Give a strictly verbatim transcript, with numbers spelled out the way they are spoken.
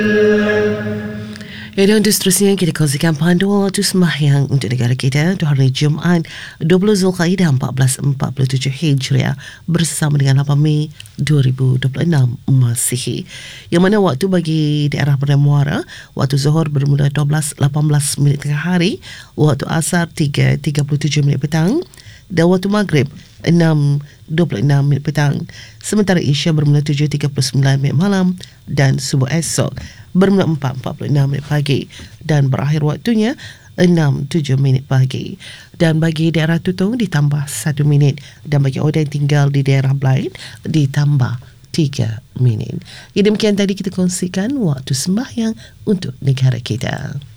Ya, dan seterusnya kita kongsikan panduan waktu sembahyang untuk negara kita untuk hari Jumaat dua puluh Zulkaidah seribu empat ratus empat puluh tujuh Hijriah bersama dengan lapan Mei dua ribu dua puluh enam Masihi. Yang mana waktu bagi daerah Perdana Muara, waktu Zuhur bermula dua belas lapan belas minit tengah hari, waktu Asar tiga tiga puluh tujuh minit petang dan waktu Maghrib enam dua puluh enam minit petang. Sementara Isya bermula tujuh tiga puluh sembilan minit malam dan subuh esok bermula empat empat puluh enam minit pagi dan berakhir waktunya enam tujuh minit pagi. Dan bagi daerah Tutong ditambah satu minit dan bagi orang yang tinggal di daerah Blain ditambah tiga minit. Ya, demikian tadi kita kongsikan waktu sembahyang untuk negara kita.